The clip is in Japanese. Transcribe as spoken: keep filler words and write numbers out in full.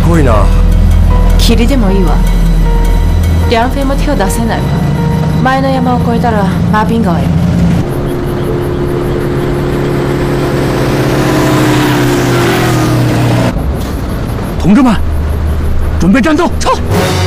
ごいな。 霧でもいいわ。梁飞も手を出せないわ。前の山を越えたらマービン川よ。 同志们，准备战斗，撤！